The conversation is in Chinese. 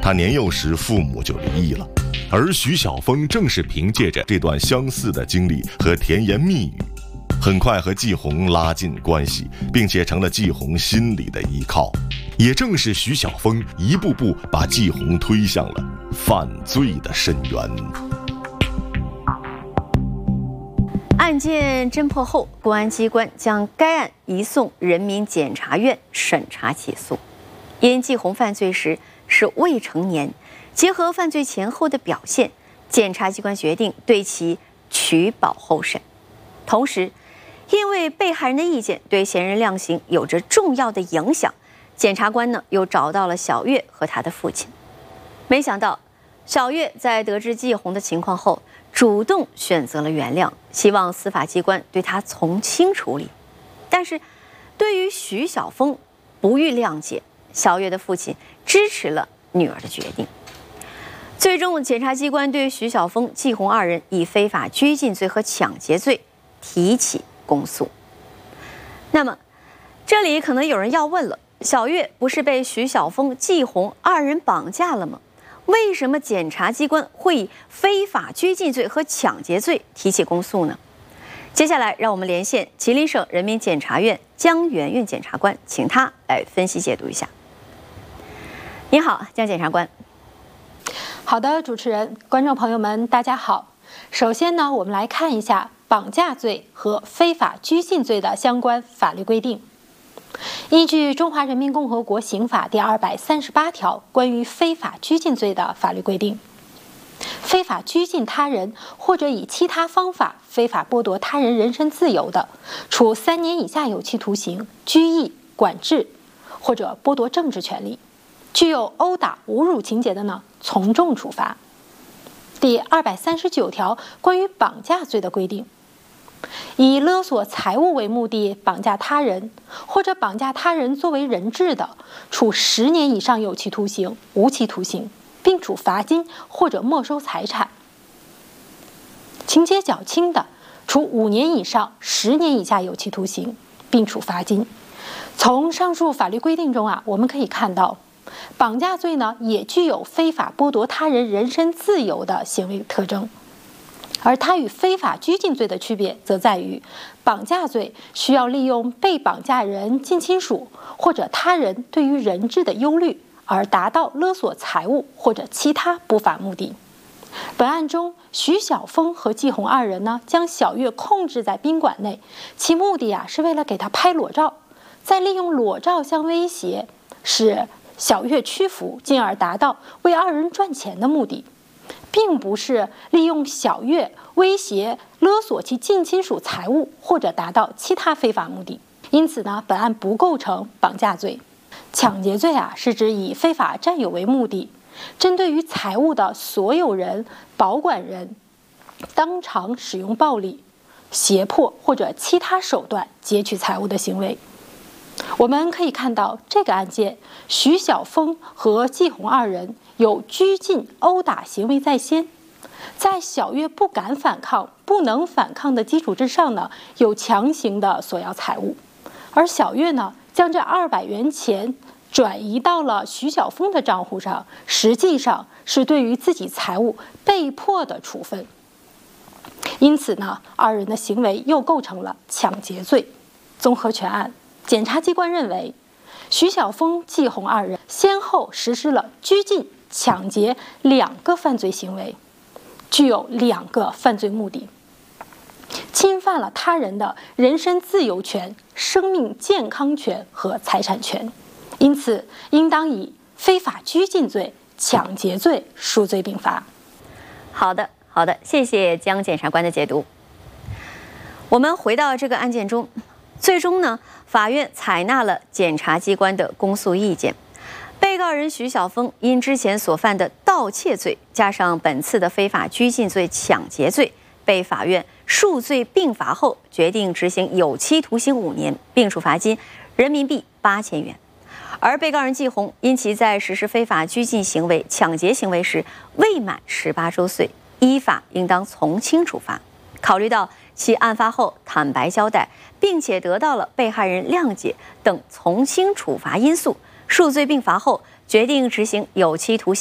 他年幼时父母就离异了，而徐晓峰正是凭借着这段相似的经历和甜言蜜语，很快和季红拉近关系，并且成了季红心里的依靠。也正是徐晓峰一步步把季红推向了犯罪的深渊。 案件侦破后，公安机关将该案移送人民检察院审查起诉。因季红犯罪时是未成年，结合犯罪前后的表现，检察机关决定对其取保候审。同时，因为被害人的意见对嫌疑人量刑有着重要的影响，检察官又找到了小月和他的父亲。没想到，小月在得知季红的情况后，主动选择了原谅，希望司法机关对他从轻处理。但是，对于徐晓峰不予谅解，小月的父亲支持了女儿的决定。最终，检察机关对徐晓峰、季红二人以非法拘禁罪和抢劫罪提起公诉。那么，这里可能有人要问了：小月不是被徐晓峰、季红二人绑架了吗？为什么检察机关会以非法拘禁罪和抢劫罪提起公诉呢？接下来，让我们连线吉林省人民检察院江媛媛检察官，请他来分析解读一下。您好，江检察官。 好的，主持人、观众朋友们，大家好。首先呢，我们来看一下绑架罪和非法拘禁罪的相关法律规定。依据《中华人民共和国刑法》第238条关于非法拘禁罪的法律规定，非法拘禁他人或者以其他方法非法剥夺他人人身自由的，处3年以下有期徒刑、拘役、管制或者剥夺政治权利；具有殴打、侮辱情节的呢，从重处罚。第239条关于绑架罪的规定，以勒索财物为目的绑架他人，或者绑架他人作为人质的，处10年以上有期徒刑、无期徒刑，并处罚金或者没收财产；情节较轻的，处5年以上10年以下有期徒刑，并处罚金。从上述法律规定中我们可以看到，绑架罪呢也具有非法剥夺他人人身自由的行为特征。而它与非法拘禁罪的区别则在于，绑架罪需要利用被绑架人近亲属或者他人对于人质的忧虑，而达到勒索财物或者其他不法目的。本案中，徐晓峰和季红二人呢，将小月控制在宾馆内，其目的是为了给她拍裸照，再利用裸照相威胁，使小月屈服，进而达到为二人赚钱的目的，并不是利用小月威胁勒索其近亲属财物或者达到其他非法目的。因此呢，本案不构成绑架罪。抢劫罪是指以非法占有为目的，针对于财物的所有人、保管人，当场使用暴力、胁迫或者其他手段劫取财物的行为。我们可以看到，这个案件徐晓峰和季红二人有拘禁、殴打行为在先，在小月不敢反抗、不能反抗的基础之上呢，有强行的索要财物，而小月呢，将这200元钱转移到了徐晓峰的账户上，实际上是对于自己财物被迫的处分。因此呢，二人的行为又构成了抢劫罪。综合全案，检察机关认为，徐晓峰、季红二人先后实施了拘禁、抢劫2个犯罪行为，具有2个犯罪目的，侵犯了他人的人身自由权、生命健康权和财产权，因此应当以非法拘禁罪、抢劫罪数罪并罚。 好的，谢谢江检察官的解读。我们回到这个案件中，最终呢，法院采纳了检察机关的公诉意见。被告人徐晓峰因之前所犯的盗窃罪，加上本次的非法拘禁罪、抢劫罪，被法院数罪并罚后，决定执行有期徒刑5年，并处罚金人民币8000元。而被告人季红因其在实施非法拘禁行为、抢劫行为时未满18周岁，依法应当从轻处罚。考虑到其案发后坦白交代，并且得到了被害人谅解等从轻处罚因素，数罪并罚后，决定执行有期徒刑